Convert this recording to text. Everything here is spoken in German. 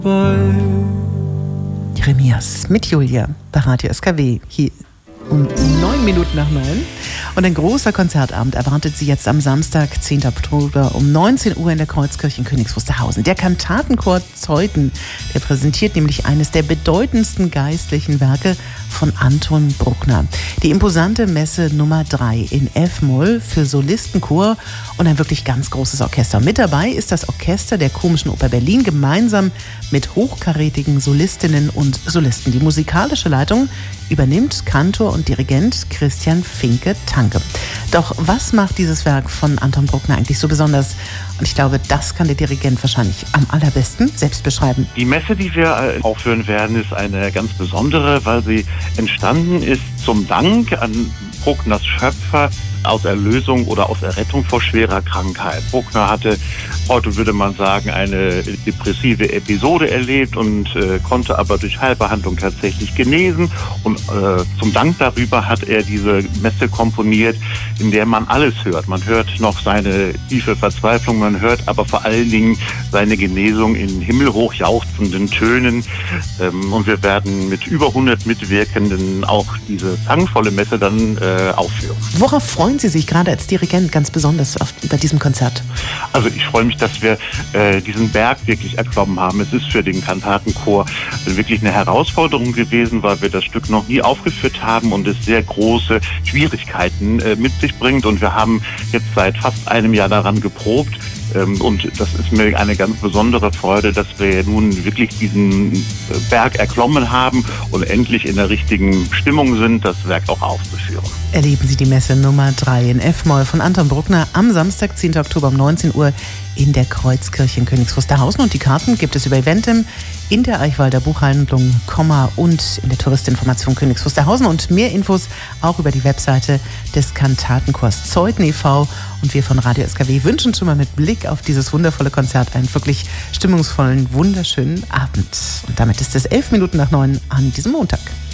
Jeremias mit Julia bei Radio SKW hier um 9 Minuten nach 9. Und ein großer Konzertabend erwartet Sie jetzt am Samstag, 10. Oktober um 19 Uhr in der Kreuzkirche in Königs Wusterhausen. Der Kantatenchor Zeuthen, der präsentiert nämlich eines der bedeutendsten geistlichen Werke von Anton Bruckner. Die imposante Messe Nummer 3 in F-Moll für Solistenchor und ein wirklich ganz großes Orchester. Mit dabei ist das Orchester der Komischen Oper Berlin gemeinsam mit hochkarätigen Solistinnen und Solisten. Die musikalische Leitung übernimmt Kantor und Dirigent Christian Finke-Tanke. Doch was macht dieses Werk von Anton Bruckner eigentlich so besonders? Und ich glaube, das kann der Dirigent wahrscheinlich am allerbesten selbst beschreiben. Die Messe, die wir aufführen werden, ist eine ganz besondere, weil sie entstanden ist zum Dank an Bruckners Schöpfer aus Erlösung oder aus Errettung vor schwerer Krankheit. Bruckner hatte, heute würde man sagen, eine depressive Episode erlebt und konnte aber durch Heilbehandlung tatsächlich genesen. Und zum Dank darüber hat er diese Messe komponiert, in der man alles hört. Man hört noch seine tiefe Verzweiflung, man hört aber vor allen Dingen seine Genesung in himmelhoch jauchzenden Tönen. Und wir werden mit über 100 Mitwirkenden auch diese klangvolle Messe dann aufführen. Worauf freuen Sie sich gerade als Dirigent ganz besonders bei diesem Konzert? Also ich freue mich, dass wir diesen Berg wirklich erklommen haben. Es ist für den Kantatenchor wirklich eine Herausforderung gewesen, weil wir das Stück noch nie aufgeführt haben und es sehr große Schwierigkeiten mit sich bringt. Und wir haben jetzt seit fast einem Jahr daran geprobt. Und das ist mir eine ganz besondere Freude, dass wir nun wirklich diesen Berg erklommen haben und endlich in der richtigen Stimmung sind, das Werk auch aufzuführen. Erleben Sie die Messe Nummer 3 in F-Moll von Anton Bruckner am Samstag, 10. Oktober um 19 Uhr in der Kreuzkirche in Königs Wusterhausen. Und die Karten gibt es über Eventim in der Eichwalder Buchhandlung, und in der Touristinformation Königs Wusterhausen. Und mehr Infos auch über die Webseite des Kantatenchors Zeuthen e.V. Und wir von Radio SKW wünschen schon mal mit Blick auf dieses wundervolle Konzert einen wirklich stimmungsvollen, wunderschönen Abend. Und damit ist es 11 Minuten nach 9 an diesem Montag.